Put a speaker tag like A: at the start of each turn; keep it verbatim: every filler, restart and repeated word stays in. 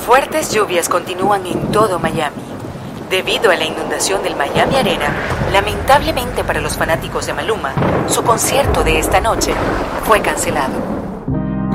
A: Fuertes lluvias continúan en todo Miami. Debido a la inundación del Miami Arena, lamentablemente para los fanáticos de Maluma, su concierto de esta noche fue cancelado.